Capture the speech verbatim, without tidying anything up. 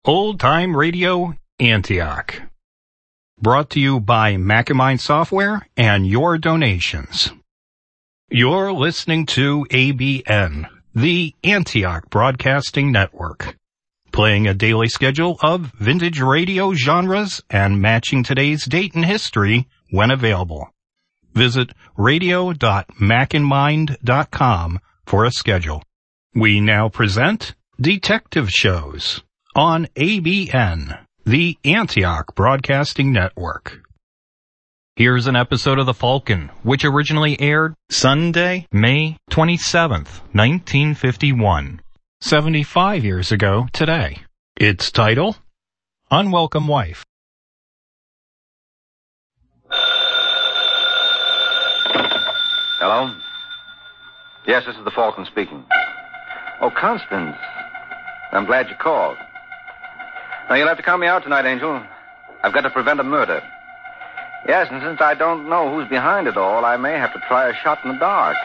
Old Time Radio Antioch. Brought to you by Macamind Software and your donations. You're listening to A B N, the Antioch Broadcasting Network, playing a daily schedule of vintage radio genres and matching today's date in history when available. Visit radio dot macandmind dot com for a schedule. We now present Detective Shows on A B N, the Antioch Broadcasting Network. Here's an episode of The Falcon, which originally aired Sunday, May twenty-seventh, nineteen fifty-one, seventy-five years ago today. Its title, Unwelcome Wife. Hello? Yes, this is the Falcon speaking. Oh, Constance. I'm glad you called. Now, you'll have to count me out tonight, Angel. I've got to prevent a murder. Yes, and since I don't know who's behind it all, I may have to try a shot in the dark.